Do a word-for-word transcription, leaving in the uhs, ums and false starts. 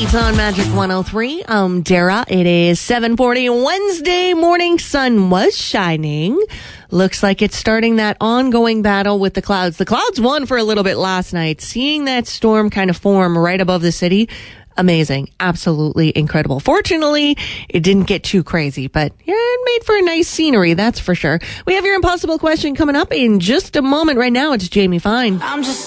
Mornings on Magic one oh three. I'm Dara. It is seven forty. Wednesday morning. Sun was shining. Looks like it's starting that ongoing battle with the clouds. The clouds won for a little bit last night. Seeing that storm kind of form right above the city, amazing. Absolutely incredible. Fortunately, it didn't get too crazy, but yeah, it made for a nice scenery, that's for sure. We have your impossible question coming up in just a moment. Right now, it's Jamie Fine. I'm just